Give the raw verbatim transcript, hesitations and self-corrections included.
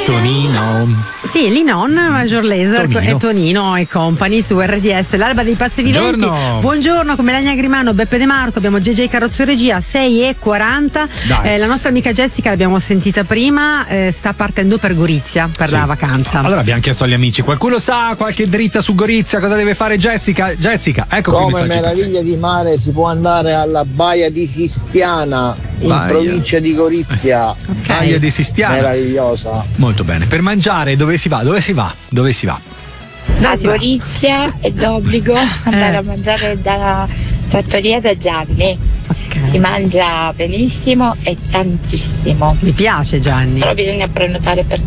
Tonino. Sì, Linon, Major Lazer Tonino. e Tonino e Company su R D S, l'alba dei pazzi viventi. Buongiorno. Buongiorno, come Melania Grimano, Beppe De Marco, abbiamo J J Carrozzo in regia, sei e quaranta. Eh, la nostra amica Jessica l'abbiamo sentita prima, eh, sta partendo per Gorizia per sì. la vacanza. Allora abbiamo chiesto agli amici, qualcuno sa qualche dritta su Gorizia, cosa deve fare Jessica? Jessica, ecco qui. Come meraviglia di mare si può andare alla Baia di Sistiana in Baia. provincia di Gorizia. Okay. Baia di Sistiana. Meravigliosa. Molto bene. Per mangiare dove si va? Dove si va? Dove si va? A Gorizia è d'obbligo andare eh. a mangiare da trattoria da Gianni. Okay. Si mangia benissimo e tantissimo. Mi piace Gianni. Però bisogna prenotare per